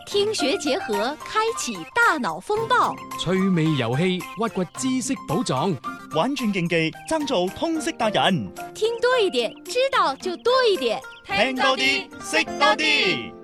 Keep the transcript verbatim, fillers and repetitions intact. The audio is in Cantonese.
聽學結合，開啟大腦風暴。 趣味遊戲，挖掘知識寶藏。 玩轉競技，爭做通識達人。 聽多一點，知道就多一點。 聽多啲，識多啲。